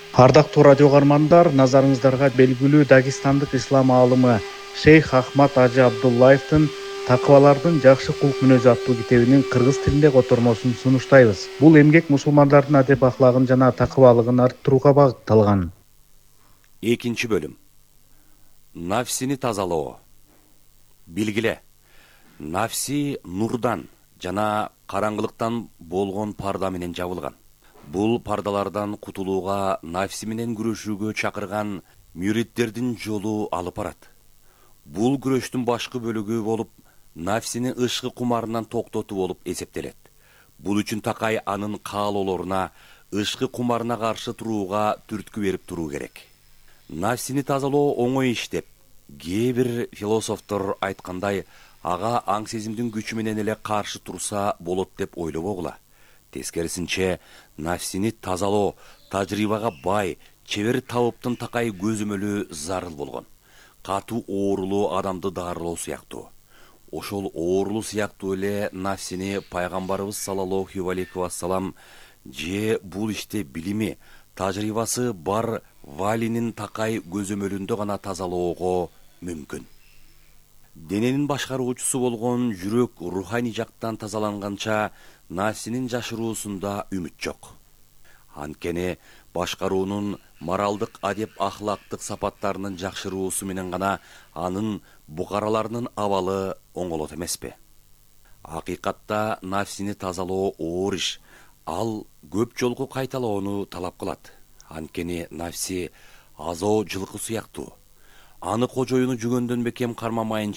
Ардактуу радио каармандар, назарыңыздарга белгилүү дагестандык ислам аалымы Шейх Ахмад Ажы Абдуллаевдин Такыбалардын жакшы кулк мүнөзү аттуу китебинин кыргыз тилинде котормосун сунуштайбыз. Бул эмгек мусулмандардын адеп ахлагын жана такыбалыгын арттырууга багытталган. Экинчи бөлүм. Нафсини тазалоо. Билгиле, нафси нурдан жана караңгылыктан болгон парда менен жабылган. Бул пардалардан кутулууга нафси менен күрөшүүгө чакырган мюриддердин жолу алып барат. Бул күрөштүн башкы бөлүгү болуп, нафсини ышкы кумарынан токтотуу болуп эсептелет. Бул үчүн такай анын каалоолоруна, ышкы кумарына каршы турууга түрткү берип туруу керек. Нафсини тазалоо оңой иш деп, кээ бир философтор айткандай, ага аң сезимдин күчү менен эле каршы турса болот деп ойлобогула. Тескерисинче, нафсини тазалоо тажрыйбага бай, чебер табыптын такай көзөмөлү зарыл болгон. Катуу оорулуу адамды дарылоо сыяктуу. Ошол оорулуу сыяктуу эле нафсини пайгамбарыбыз саллаллаху алейхи вассалам же бул иште билими, тажрыйбасы бар валинин такай көзөмөлүндө гана тазалоого мүмкүн. Дененин башкаруучусу болгон жүрөк руханий жактан тазаланганча, нафсинин жашыруусунда үмүт жок. Анткени башкаруунун моралдык адеп ахлактык сапаттарынын жакшыруусу менен гана анын букараларынын абалы оңолот эмеспи? Акыйкатта нафсини тазалоо оор иш. Ал көп жолку кайталоону талап кылат. Анткени нафси азоо жылкы сыяктуу. Аны кожоюну жүгөндөн бекем кармамайынча